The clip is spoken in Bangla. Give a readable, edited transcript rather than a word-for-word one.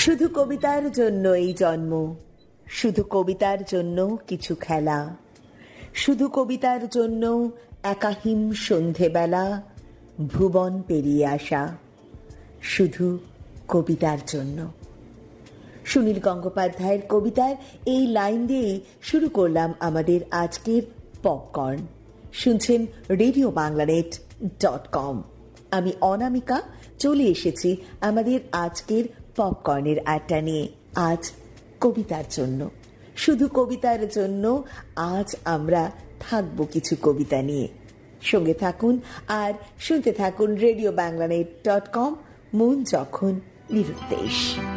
শুধু কবিতার জন্য এই জন্ম, শুধু কবিতার জন্য কিছু খেলা, শুধু কবিতার জন্য একাহীন সন্ধেবেলা ভুবন পেরিয়ে আসা, শুধু কবিতার জন্য। সুনীল গঙ্গোপাধ্যায়ের কবিতার এই লাইন দিয়েই শুরু করলাম আমাদের আজকের পপকর্ন। শুনছেন RadioBanglaNet.com। আমি অনামিকা চলে এসেছি আমাদের আজকের পপকর্নের আড্ডা নিয়ে। আজ কবিতার জন্য, শুধু কবিতার জন্য আজ আমরা থাকবো কিছু কবিতা নিয়ে। সঙ্গে থাকুন আর শুনতে থাকুন RadioBanglaNet.com। মন যখন নিরুদ্দেশ।